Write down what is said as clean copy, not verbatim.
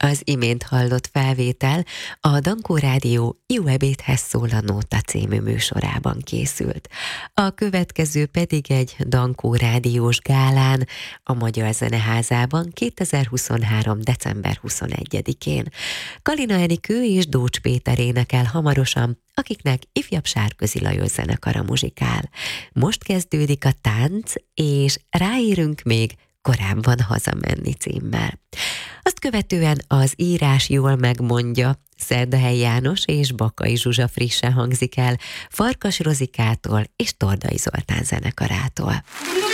Az imént hallott felvétel a Dankó Rádió Jó ebédhez szól a Nóta című műsorában készült. A következő pedig egy Dankó Rádiós gálán a Magyar Zeneházában 2023. december 21-én. Kalina Enikő és Dócs Péter énekel hamarosan, akiknek ifjabb Sárközi Lajos zenekara muzsikál. Most kezdődik a tánc, és ráérünk még Korábban hazamenni címmel. Azt követően az írás jól megmondja, Szerdahelyi János és Bakai Zsuzsa frissen hangzik el, Farkas Rozikától és Tordai Zoltán zenekarától.